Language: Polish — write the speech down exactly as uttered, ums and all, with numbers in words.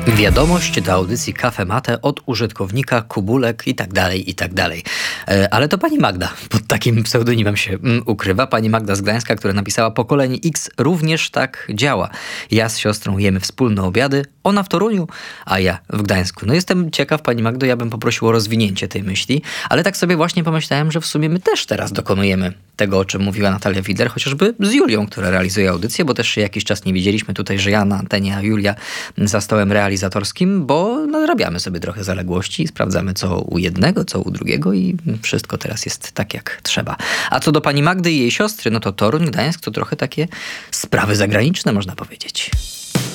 Wiadomość do audycji Cafe Mate od użytkownika Kubulek i tak dalej, i tak dalej. E, ale to pani Magda pod takim pseudonimem się mm, ukrywa. Pani Magda z Gdańska, która napisała: pokolenie X również tak działa. Ja z siostrą jemy wspólne obiady, ona w Toruniu, a ja w Gdańsku. No jestem ciekaw, pani Magdo, ja bym poprosił o rozwinięcie tej myśli, ale tak sobie właśnie pomyślałem, że w sumie my też teraz dokonujemy tego, o czym mówiła Natalia Widler, chociażby z Julią, która realizuje audycję, bo też się jakiś czas nie widzieliśmy tutaj, że ja na antenie, a Julia za stołem realizatorskim, bo nadrabiamy sobie trochę zaległości, sprawdzamy co u jednego, co u drugiego i wszystko teraz jest tak, jak trzeba. A co do pani Magdy i jej siostry, no to Toruń, Gdańsk to trochę takie sprawy zagraniczne, można powiedzieć.